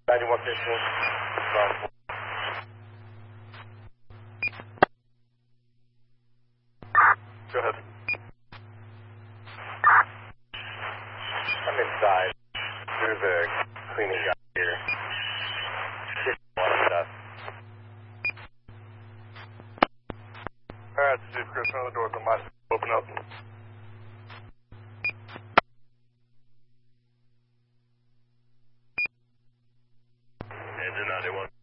91 15. Go ahead. I'm inside. There's a cleaning guy here. Alright, Chief Chris, one of the doors on my side. Open up. Engine 91.